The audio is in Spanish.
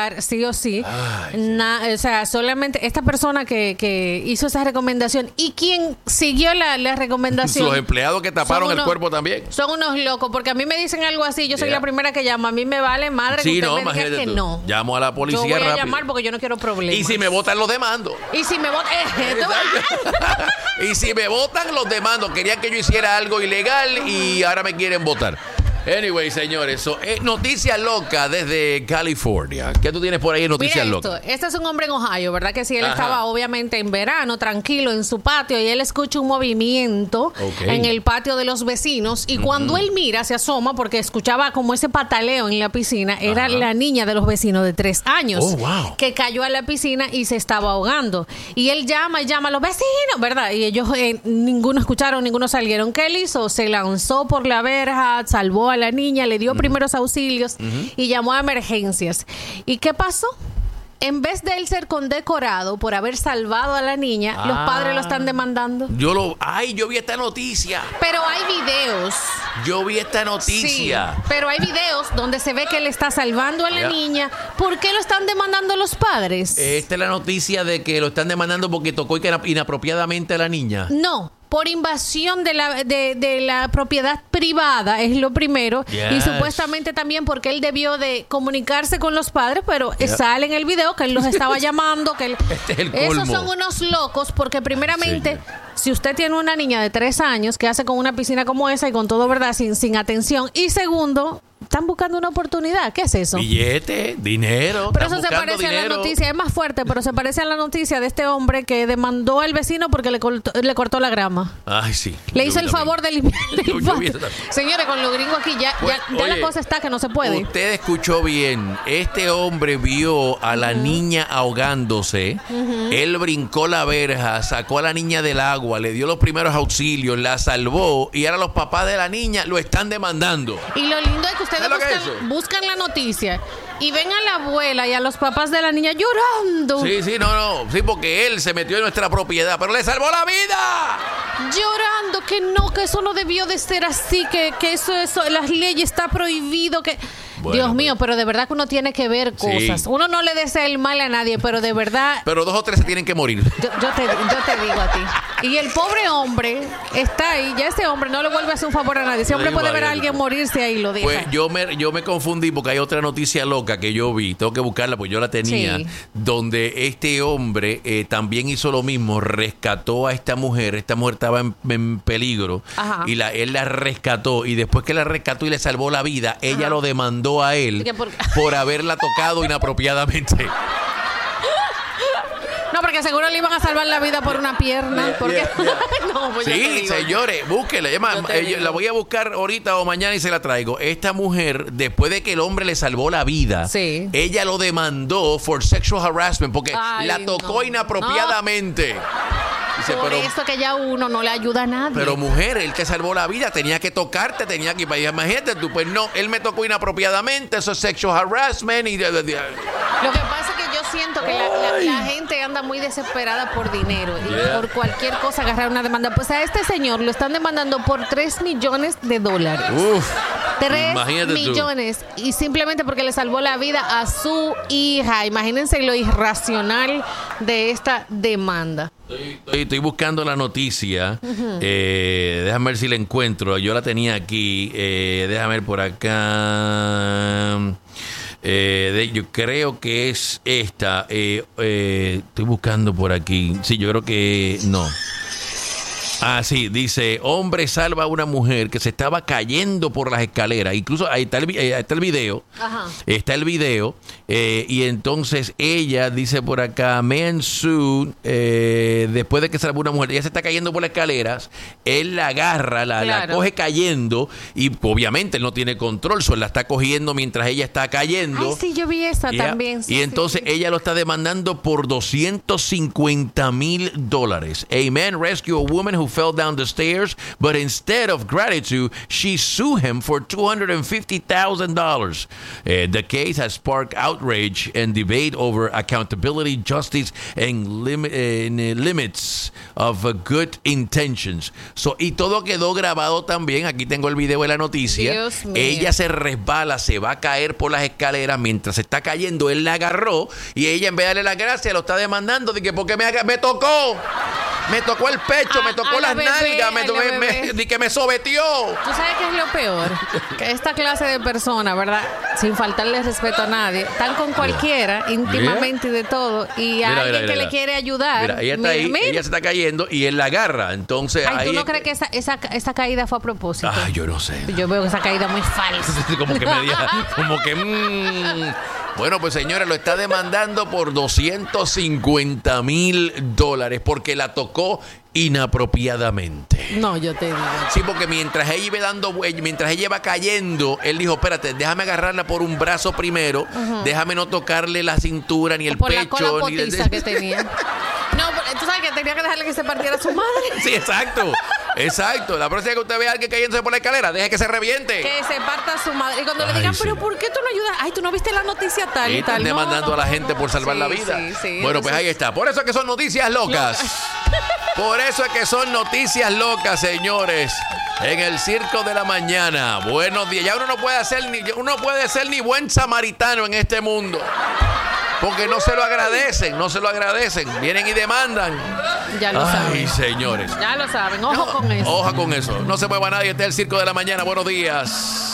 pagar sí o sí. O sea, solamente esta persona que hizo esa recomendación y quien siguió la recomendación. Los empleados que taparon el cuerpo también. Son unos locos, porque a mí me dicen algo así, yo soy la primera que llama. A mí me vale madre que usted me diga que no. Llamo a la policía yo voy rápido. a llamar porque yo no quiero problemas. Y si me votan, los demando. Y si me votan... Y si me votan, los demando. Querían que yo hiciera algo ilegal y ahora me quieren votar. Anyway, señores, noticia loca desde California. ¿Qué tú tienes por ahí en noticias locas? Este es un hombre en Ohio, ¿verdad? Que sí, él estaba obviamente en verano, tranquilo, en su patio, y él escucha un movimiento en el patio de los vecinos, y cuando él mira, se asoma, porque escuchaba como ese pataleo en la piscina, era la niña de los vecinos de 3 años, que cayó a la piscina y se estaba ahogando. Y él llama a los vecinos, ¿verdad? Y ellos ninguno escucharon, ninguno salieron. ¿Qué él hizo? Se lanzó por la verja, salvó a la niña, le dio primeros auxilios y llamó a emergencias. ¿Y qué pasó? En vez de él ser condecorado por haber salvado a la niña, los padres lo están demandando. Yo vi esta noticia. Pero hay videos. Yo vi esta noticia. Sí, pero hay videos donde se ve que él está salvando a la niña. ¿Por qué lo están demandando los padres? Esta es la noticia de que lo están demandando porque tocó inapropiadamente a la niña. No. Por invasión de la propiedad privada, es lo primero. Y supuestamente también porque él debió de comunicarse con los padres, pero sale en el video que él los estaba llamando. Que él, este es el colmo. Esos son unos locos, porque primeramente, si usted tiene una niña de 3 años, ¿qué hace con una piscina como esa y con todo, verdad, sin atención? Y segundo, están buscando una oportunidad. ¿Qué es eso? Billete, dinero. Pero eso se parece a la noticia, es más fuerte, pero se parece a la noticia de este hombre que demandó al vecino porque le cortó la grama. Ay, sí. Le hizo el favor de limpiar el patio. Señores, con los gringos aquí ya la cosa está que no se puede. Usted escuchó bien. Este hombre vio a la niña ahogándose. Él brincó la verja, sacó a la niña del agua, le dio los primeros auxilios, la salvó, y ahora los papás de la niña lo están demandando. Y lo lindo es que ustedes buscan la noticia y ven a la abuela y a los papás de la niña llorando. Sí, porque él se metió en nuestra propiedad, pero le salvó la vida. Llorando que eso no debió de ser así, que eso, las leyes está prohibido, que... Bueno, Dios mío, pero de verdad que uno tiene que ver cosas. Uno no le desea el mal a nadie, pero de verdad... Pero 2 o 3 se tienen que morir. Yo te digo a ti. Y el pobre hombre está ahí. Ya ese hombre no le vuelve a hacer un favor a nadie. Ese hombre puede ver a alguien morirse ahí y lo deja. Pues yo me confundí porque hay otra noticia loca que yo vi. Tengo que buscarla porque yo la tenía. Sí. Donde este hombre también hizo lo mismo. Rescató a esta mujer. Esta mujer estaba en peligro. Y él la rescató. Y después que la rescató y le salvó la vida, ella lo demandó a él por haberla tocado inapropiadamente. No, porque seguro le iban a salvar la vida por una pierna. No, pues sí, señores, búsquela. La voy a buscar ahorita o mañana y se la traigo. Esta mujer, después de que el hombre le salvó la vida, ella lo demandó for sexual harassment porque la tocó inapropiadamente. Dice, por eso que ya uno no le ayuda a nadie. Pero mujer, él te salvó la vida, tenía que tocarte, tenía que... Imagínate tú, pues no, él me tocó inapropiadamente, eso es sexual harassment y... Lo que pasa es que yo siento que la gente anda muy desesperada por dinero y por cualquier cosa agarrar una demanda. Pues a este señor lo están demandando por $3 millones. Uf, 3 millones tú. Y simplemente porque le salvó la vida a su hija. Imagínense lo irracional de esta demanda. Estoy buscando la noticia. Déjame ver si la encuentro. Yo la tenía aquí. Déjame ver por acá. Yo creo que es esta. Estoy buscando por aquí. Sí, yo creo que no. Sí, dice, hombre salva a una mujer que se estaba cayendo por las escaleras. Incluso ahí está el video. Está el video. Y entonces ella dice por acá, man sued, después de que salva a una mujer, ella se está cayendo por las escaleras, él la agarra, la coge cayendo, y obviamente él no tiene control, solo la está cogiendo mientras ella está cayendo. Ay, sí, yo vi esa también. Sí, y entonces ella lo está demandando por $250,000. A man rescued a woman who fell down the stairs, but instead of gratitude, she sued him for $250,000. The case has sparked outrage and debate over accountability, justice, and limits of good intentions. Y todo quedó grabado también. Aquí tengo el video de la noticia. Dios mío. Ella se resbala, se va a caer por las escaleras. Mientras se está cayendo, él la agarró y ella, en vez de darle las gracias, lo está demandando de que porque me tocó el pecho, me tocó las nalgas, de que me sobeteó. ¿Tú sabes qué es lo peor? Que esta clase de personas, ¿verdad? Sin faltarle respeto a nadie, están con cualquiera, íntimamente y de todo, y a alguien que le quiere ayudar. Mira, ella está ahí, ella se está cayendo y él la agarra. Entonces, ¿tú no crees que esa caída fue a propósito? Yo no sé. Yo veo esa caída muy falsa. Bueno, pues señora, lo está demandando por $250,000 porque la tocó inapropiadamente. No, yo te digo. Sí, porque mientras ella iba cayendo, él dijo, espérate, déjame agarrarla por un brazo primero, déjame no tocarle la cintura ni el por pecho. La cola potiza que tenía. No, tú sabes que tenía que dejarle que se partiera su madre. Sí, exacto. La próxima vez que usted vea a alguien cayéndose por la escalera, deje que se reviente. Que se parta su madre. Y cuando le digan, pero ¿por qué tú no ayudas? Ay, tú no viste la noticia tal y tal. Están demandando a la gente por salvar la vida. Bueno, pues ahí está. Por eso es que son noticias locas. Por eso es que son noticias locas, señores. En el Circo de la Mañana. Buenos días. Ya uno no puede ser ni buen samaritano en este mundo. Porque no se lo agradecen. Vienen y demandan. Ya lo saben. Ay, señores. Ya lo saben. Ojo con eso. No se mueva nadie. Este es el Circo de la Mañana. Buenos días.